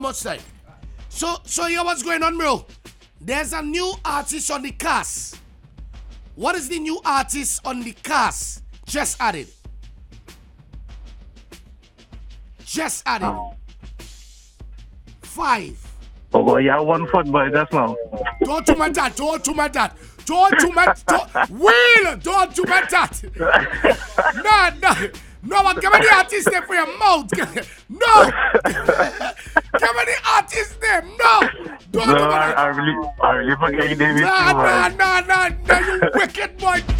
much time. So here what's going on, bro? There's a new artist on the cast. What is the new artist on the cast? Just added. Just added. 5. Oh boy, you have one football just now. Don't do my dad. Don't do my dad. Don't do my Will. Don't do my dad. No, but give me the artist name for your mouth. No. Give me the artist name. No. Don't do my dad. I really forget your name. No, you wicked boy.